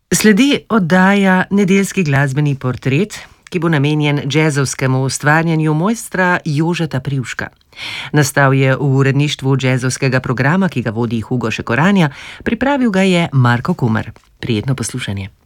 Sledi oddaja Nedeljski glasbeni portret, ki bo namenjen džezovskemu ustvarjanju mojstra Jožeta Privška. Nastal je v uredništvu džezovskega programa, ki ga vodi Hugo Šekoranja, pripravil ga je Marko Kumer. Prijetno poslušanje.